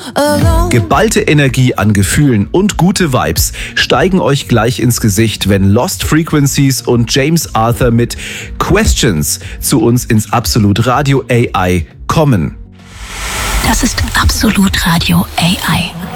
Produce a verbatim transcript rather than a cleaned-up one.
Geballte Energie an Gefühlen und gute Vibes steigen euch gleich ins Gesicht, wenn Lost Frequencies und James Arthur mit Questions zu uns ins Absolut Radio A I kommen. Das ist Absolut Radio A I.